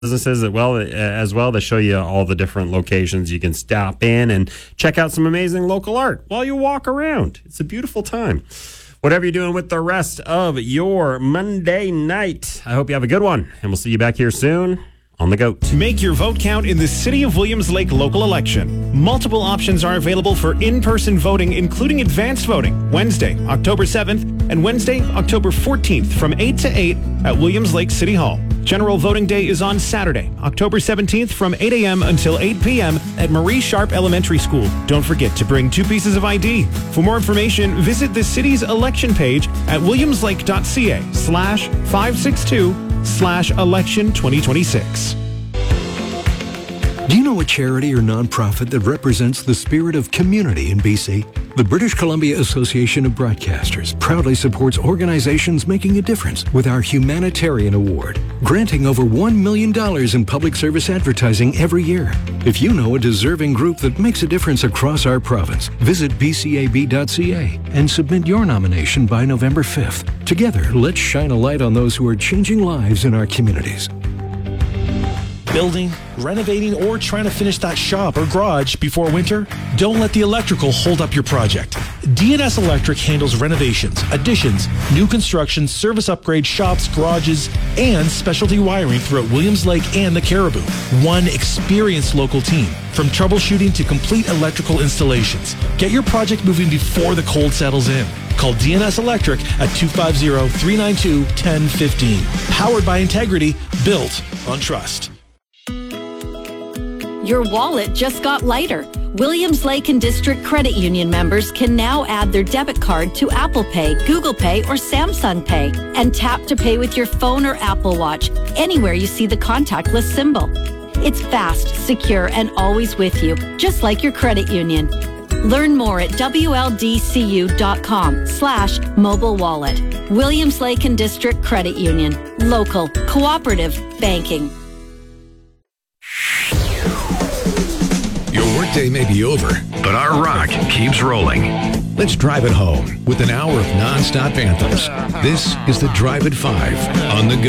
businesses as well. They show you all the different locations you can stop in and check out some amazing local art while you walk around. It's a beautiful time. Whatever you're doing with the rest of your Monday night, I hope you have a good one, and we'll see you back here soon on The Goat. Make your vote count in the City of Williams Lake local election. Multiple options are available for in-person voting, including advanced voting, Wednesday, October 7th, and Wednesday, October 14th from 8 to 8 at Williams Lake City Hall. General voting day is on Saturday, October 17th from 8 a.m. until 8 p.m. at Marie Sharp Elementary School. Don't forget to bring 2 pieces of ID. For more information, visit the city's election page at williamslake.ca/562/election 2026. Do you know a charity or nonprofit that represents the spirit of community in BC? The British Columbia Association of Broadcasters proudly supports organizations making a difference with our Humanitarian Award, granting over $1 million in public service advertising every year. If you know a deserving group that makes a difference across our province, visit bcab.ca and submit your nomination by November 5th. Together, let's shine a light on those who are changing lives in our communities. Building, renovating, or trying to finish that shop or garage before winter? Don't let the electrical hold up your project. D&S Electric handles renovations, additions, new construction, service upgrades, shops, garages, and specialty wiring throughout Williams Lake and the Caribou. One experienced local team, from troubleshooting to complete electrical installations. Get your project moving before the cold settles in. Call D&S Electric at 250-392-1015. Powered by integrity, built on trust. Your wallet just got lighter. Williams Lake and District Credit Union members can now add their debit card to Apple Pay, Google Pay, or Samsung Pay and tap to pay with your phone or Apple Watch anywhere you see the contactless symbol. It's fast, secure, and always with you, just like your credit union. Learn more at wldcu.com/mobile wallet. Williams Lake and District Credit Union. Local, cooperative banking. Your workday may be over, but our rock keeps rolling. Let's drive it home with an hour of non-stop anthems. This is the Drive at 5 on The Go.